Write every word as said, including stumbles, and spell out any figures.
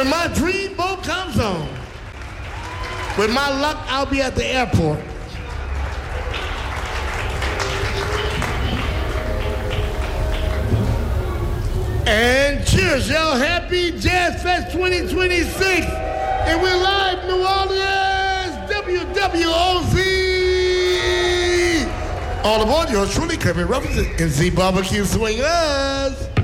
When my dream boat comes on, with my luck, I'll be at the airport. And cheers, y'all. Happy Jazz Fest twenty twenty-six. And we're live, New Orleans, W W O Z. All aboard, yours truly, Kirby Robinson, and Z Barbecue Swingers.